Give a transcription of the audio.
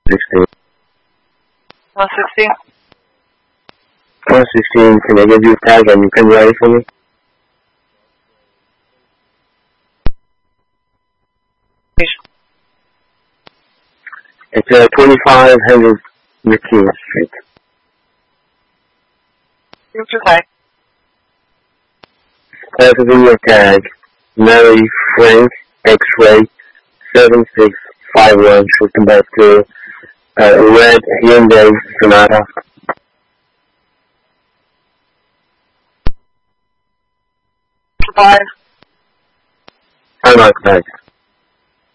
116. 116? 116, can I give you a tag and you can write it for me? It's 2500 McKean Street. What's your tag? Passing your tag, Mary Frank X-Ray 7651, shooting back to red Hyundai Sonata. 5. I'm not back.